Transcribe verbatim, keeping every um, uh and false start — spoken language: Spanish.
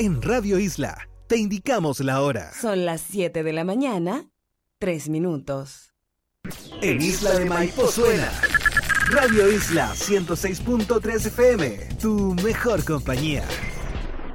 En Radio Isla te indicamos la hora. Son las siete de la mañana, tres minutos. En Isla de Maipo suena Radio Isla ciento seis punto tres F M, tu mejor compañía.